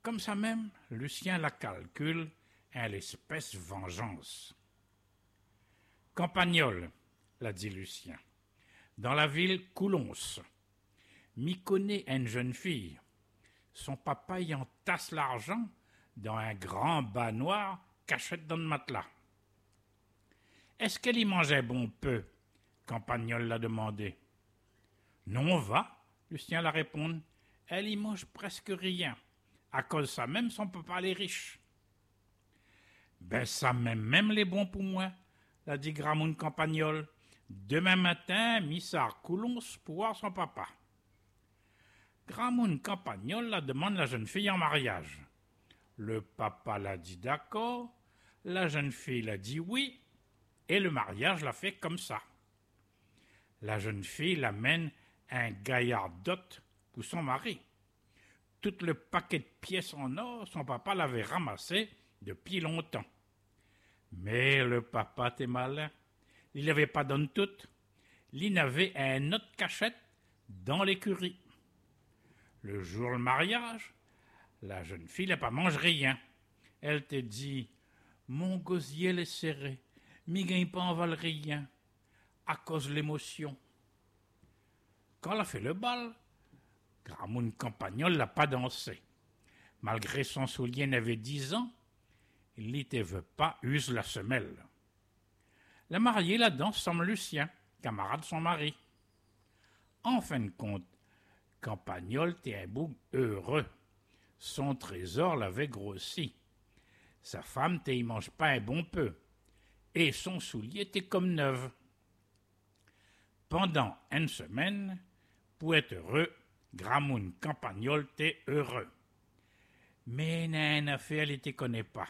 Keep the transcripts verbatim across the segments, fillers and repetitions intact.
Comme ça même, Lucien la calcule à l'espèce vengeance. Campagnol, l'a dit Lucien, dans la ville Coulons, m'y connaît une jeune fille. Son papa y entasse l'argent dans un grand bas noir cachette dans le matelas. Est-ce qu'elle y mangeait bon peu? Campagnol l'a demandé. Non, va, Lucien l'a répondu. Elle y mange presque rien. À cause de ça même, son papa est riche. Ben ça même, même les bons pour moi, l'a dit Gramoun Campagnol. Demain matin, Missard Coulons pour voir son papa. Gramoun Campagnol la demande la jeune fille en mariage. Le papa l'a dit d'accord, la jeune fille l'a dit oui, et le mariage l'a fait comme ça. La jeune fille l'amène un gaillard dot pour son mari. Tout le paquet de pièces en or, son papa l'avait ramassé depuis longtemps. Mais le papa était malin. Il n'avait pas donné toutes. Il avait un autre cachette dans l'écurie. Le jour du mariage, la jeune fille n'a pas mangé rien. Elle te dit, mon gosier est serré, mi gagne pas en val rien, à cause de l'émotion. Quand elle a fait le bal, Gramoun Campagnol n'a pas dansé. Malgré son soulier n'avait dix ans, il n'était veut pas use la semelle. La mariée la danse sans Lucien, camarade de son mari. En fin de compte, Campagnol était un bouc heureux. Son trésor l'avait grossi. Sa femme ne y mange pas un bon peu. Et son soulier était comme neuf. Pendant une semaine, pour être heureux, Gramoun Campagnol était heureux. Mais il y a une affaire, il ne connaît pas.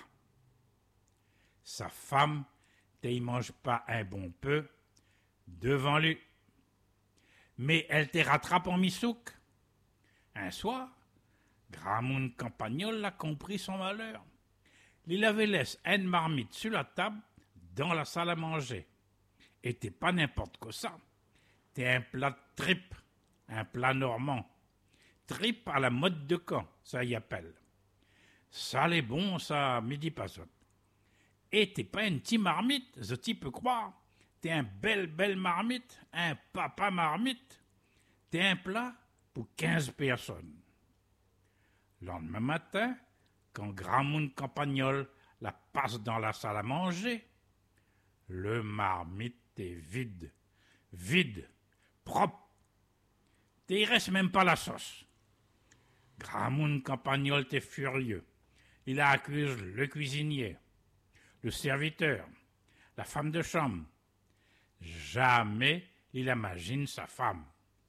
Sa femme ne mange pas un bon peu devant lui. Mais elle te rattrape en misouk. Un soir, Gramoun Campagnol a compris son malheur. Il avait laissé une marmite sur la table dans la salle à manger. Et t'es pas n'importe quoi ça. T'es un plat de tripe, un plat normand. Tripe à la mode de Caen, ça y appelle. Ça l'est bon, ça, midi pas ça. Et t'es pas une petite marmite, ce type peut croire. T'es un belle, belle marmite, un papa marmite. T'es un plat pour quinze personnes. Le lendemain matin, quand Gramoun Campagnol la passe dans la salle à manger, le marmite est vide, vide, propre. Il reste même pas la sauce. Gramoun Campagnol est furieux. Il accuse le cuisinier, le serviteur, la femme de chambre. Jamais il imagine sa femme.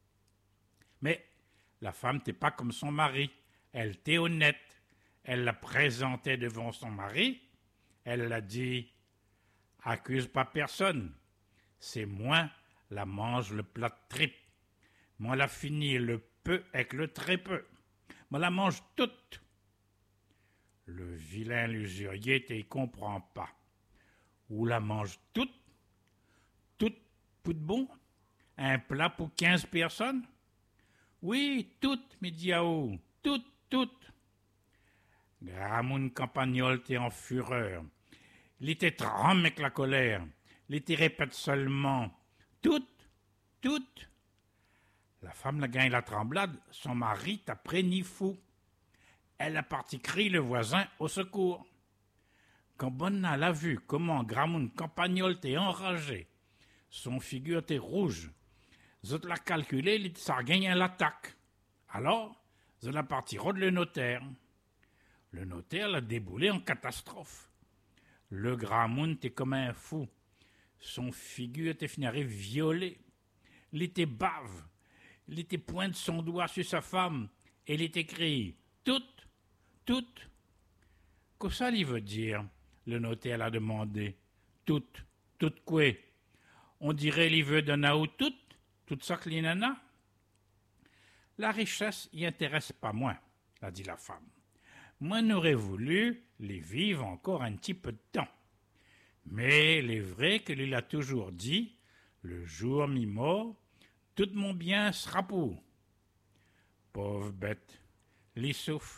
Mais la femme n'était pas comme son mari. Elle était honnête. Elle la présentait devant son mari. Elle l'a dit, accuse pas personne. C'est moi la mange le plat de tripe. Moi la finis le peu avec le très peu. Moi la mange toute. Le vilain l'usurier ne comprend pas. Ou la mange toute, toute pour de bon, un plat pour quinze personnes. Oui, toute, Midiaou, toute, toute. Gramoun Campagnol était en fureur. Il était tremblé avec la colère. Il était répète seulement, toute, toute. La femme la gagne la tremblade, son mari t'a pris ni fou. Elle a parti crier le voisin au secours. Quand Bonna l'a vu comment Gramoun Campagnol était enragé, son figure était rouge. Zot l'a calculé, il s'est gagné l'attaque. Alors, zot l'a parti rôde le notaire. Le notaire l'a déboulé en catastrophe. Le Gramoun était comme un fou. Son figure était finie violée. Il était bave. Il était pointe son doigt sur sa femme. Et il était crié « Toute, toute ». Qu'est-ce que ça lui veut dire? Le notaire l'a demandé. « Toute, toute quoi? On dirait qu'il veut donner ou toute, toute ça que l'inana ?» La richesse y intéresse pas moins, a dit la femme. Moi n'aurais voulu les vivre encore un petit peu de temps. Mais il est vrai que lui l'a toujours dit, le jour mi-mort, tout mon bien sera pour. Pauvre bête, l'y souffre.